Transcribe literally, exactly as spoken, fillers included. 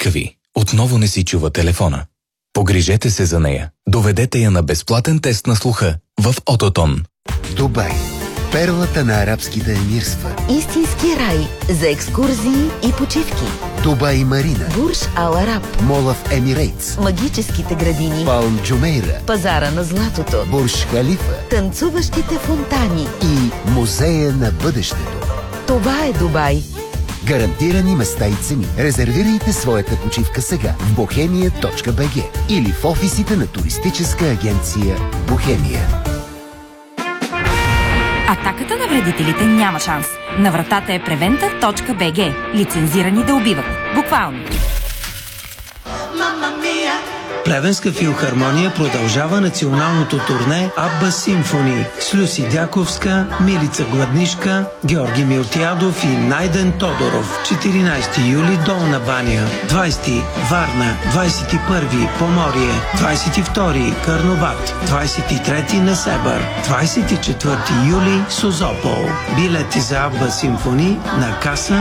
майка ви отново не си чува телефона. Погрижете се за нея. Доведете я на безплатен тест на слуха в Ототон. Дубай. Перлата на арабските емирства. Истински рай за екскурзии и почивки. Дубай Марина. Бурж Ал Араб. Мола в Емирейтс. Магическите градини. Палм Джумейра. Пазара на златото. Бурж Халифа. Танцуващите фонтани. И Музея на бъдещето. Това е Дубай. Гарантирани места и цени. Резервирайте своята почивка сега в бохемия точка би джи или в офисите на туристическа агенция Бохемия. Атаката на вредителите няма шанс. На вратата е превента точка би джи. Лицензирани да убиват. Буквално. Плевенска филхармония продължава националното турне Абба Симфони с Люси Дяковска, Милица Гладнишка, Георги Милтиадов и Найден Тодоров. четиринайсети юли Долна баня, двайсети Варна, двайсет и първи Поморие, двайсет и втори Карнобат, двайсет и трети Несебър, двайсет и четвърти юли Созопол. Билети за Абба Симфони на каса